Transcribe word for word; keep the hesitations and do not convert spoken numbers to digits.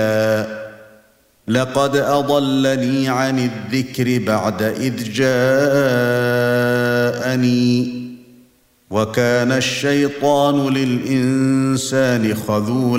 لقد أضلني عن الذكر بعد إذ جاءني وكان الشيطان للإنسان خذولا